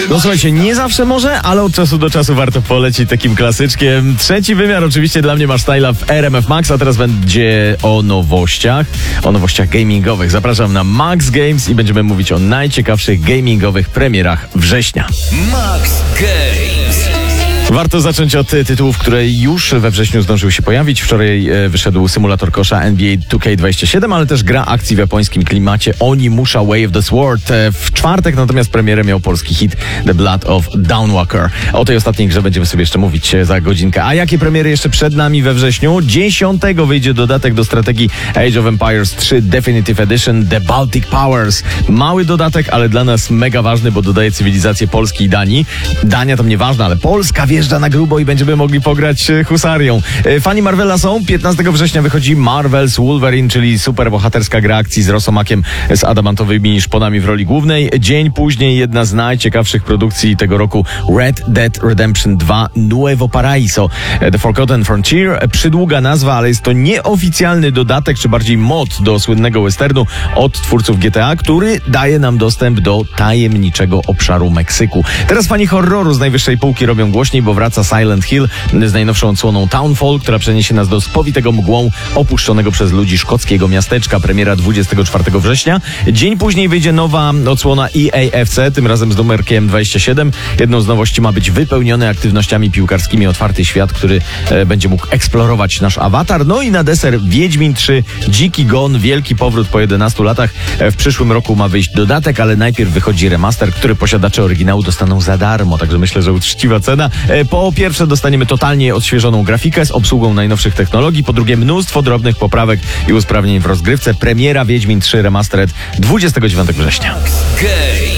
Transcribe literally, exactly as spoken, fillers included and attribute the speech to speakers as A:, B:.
A: No słuchajcie, nie zawsze może, ale od czasu do czasu warto polecić takim klasyczkiem. Trzeci wymiar oczywiście dla mnie masz styla w R M F Max, a teraz będzie o nowościach, o nowościach gamingowych. Zapraszam na Max Games i będziemy mówić o najciekawszych gamingowych premierach września.
B: Max Games.
A: Warto zacząć od tytułów, które już we wrześniu zdążyły się pojawić. Wczoraj e, wyszedł symulator kosza N B A two K dwadzieścia siedem, ale też gra akcji w japońskim klimacie Onimusha Wave the Sword. E, w czwartek natomiast premierę miał polski hit The Blood of Dawnwalker. O tej ostatniej grze będziemy sobie jeszcze mówić e, za godzinkę. A jakie premiery jeszcze przed nami we wrześniu? dziesiątego wyjdzie dodatek do strategii Age of Empires three Definitive Edition The Baltic Powers. Mały dodatek, ale dla nas mega ważny, bo dodaje cywilizację Polski i Danii. Dania to nieważne, ale Polska wjeżdża na grubo i będziemy mogli pograć husarią. Fani Marvela są. piętnastego września wychodzi Marvel's Wolverine, czyli superbohaterska gra akcji z Rosomakiem z adamantowymi szponami w roli głównej. Dzień później jedna z najciekawszych produkcji tego roku Red Dead Redemption two Nuevo Paraiso The Forgotten Frontier. Przydługa nazwa, ale jest to nieoficjalny dodatek, czy bardziej mod do słynnego westernu od twórców G T A, który daje nam dostęp do tajemniczego obszaru Meksyku. Teraz fani horroru z najwyższej półki robią głośniej, bo wraca Silent Hill z najnowszą odsłoną Townfall, która przeniesie nas do spowitego mgłą opuszczonego przez ludzi szkockiego miasteczka. Premiera dwudziestego czwartego września. Dzień później wyjdzie nowa odsłona E A F C, tym razem z numerkiem dwadzieścia siedem. Jedną z nowości ma być wypełniony aktywnościami piłkarskimi otwarty świat, który e, będzie mógł eksplorować nasz awatar. No i na deser Wiedźmin trzy Dziki Gon, wielki powrót po jedenastu latach. E, w przyszłym roku ma wyjść dodatek, ale najpierw wychodzi remaster, który posiadacze oryginału dostaną za darmo, także myślę, że uczciwa cena. E, po pierwsze dostaniemy totalnie odświeżoną grafikę z obsługą najnowszych technologii, po drugie mnóstwo drobnych poprawek i usprawnień w rozgrywce. Premiera Wiedźmin trzy Remastered dwudziestego dziewiątego września.
B: Games.